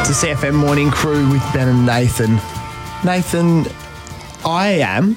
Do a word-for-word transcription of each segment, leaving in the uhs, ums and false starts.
It's a C F M Morning Crew with Ben and Nathan. Nathan, I am.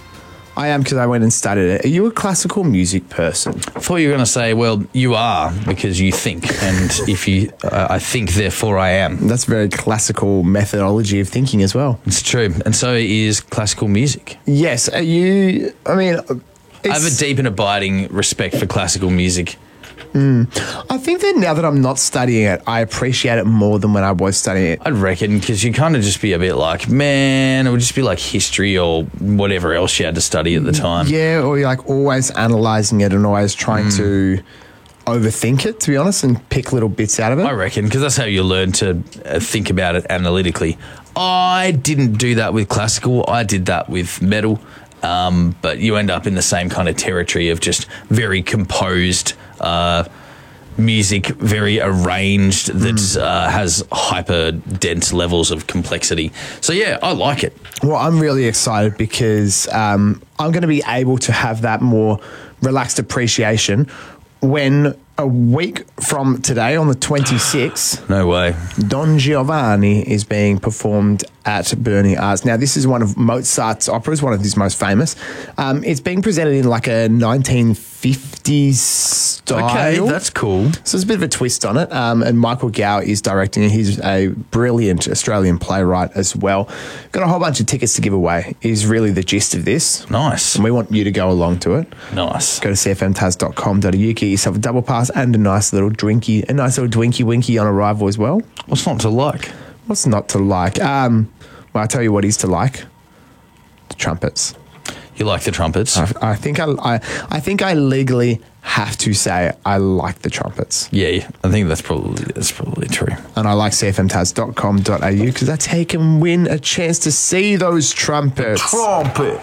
I am because I went and studied it. Are you a classical music person? I thought you were going to say, well, you are because you think. And if you, uh, I think, therefore I am. That's very classical methodology of thinking as well. It's true. And so is classical music. Yes. Are you, I mean... I have a deep and abiding respect for classical music. Mm. I think that now that I'm not studying it, I appreciate it more than when I was studying it. I'd reckon, because you kind of just be a bit like, man, it would just be like history or whatever else you had to study at the time. Yeah, or you're like always analysing it and always trying mm. to overthink it, to be honest, and pick little bits out of it. I reckon, because that's how you learn to think about it analytically. I didn't do that with classical. I did that with metal. Um, but you end up in the same kind of territory of just very composed uh, music, very arranged, that mm. uh, has hyper dense levels of complexity. So yeah, I like it. Well, I'm really excited because um, I'm going to be able to have that more relaxed appreciation when a week from today, on the twenty-sixth, no way, Don Giovanni is being performed at Burnie Arts. Now, this is one of Mozart's operas, one of his most famous. Um, it's being presented in like a nineteen fifties style. Okay, that's cool. So there's a bit of a twist on it. Um, and Michael Gow is directing it. He's a brilliant Australian playwright as well. Got a whole bunch of tickets to give away is really the gist of this. Nice. And we want you to go along to it. Nice. Go to c f m taz dot com dot a u, get yourself a double pass and a nice little drinky, a nice little dwinky winky on arrival as well. What's not to like? What's not to like? Um, well, I'll tell you what is to like. The trumpets. You like the trumpets? I, I think I, I, I think I legally have to say I like the trumpets. Yeah, I think that's probably that's probably true. And I like c f m taz dot com dot a u because that's how you can win a chance to see those trumpets. Trumpet.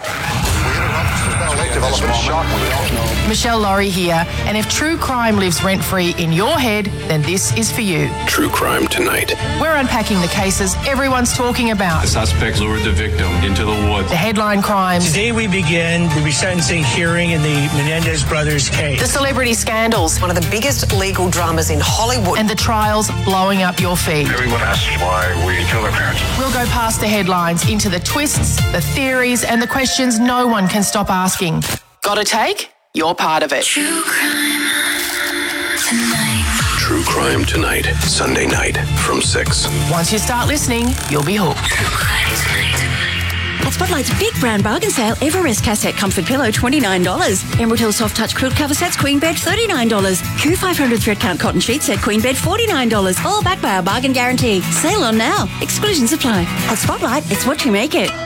Michelle Laurie here, and if true crime lives rent-free in your head, then this is for you. True Crime Tonight. We're unpacking the cases everyone's talking about. The suspects lured the victim into the woods. The headline crimes. Today we begin the resentencing hearing in the Menendez brothers case. The celebrity scandals. One of the biggest legal dramas in Hollywood. And the trials blowing up your feed. Everyone asks why we killed our parents. We'll go past the headlines into the twists, the theories, and the questions no one can stop asking. Got a take? You're part of it. True Crime Tonight. True Crime Tonight, Sunday night from six. Once you start listening, you'll be hooked. True Crime Tonight. At Spotlight's big brand bargain sale, Everest Cassette Comfort Pillow, twenty-nine dollars. Emerald Hill Soft Touch Quilt Cover Sets, Queen Bed, thirty-nine dollars. Q five hundred Thread Count Cotton Sheet Set, Queen Bed, forty-nine dollars. All backed by our bargain guarantee. Sale on now. Exclusions apply. At Spotlight, it's what you make it.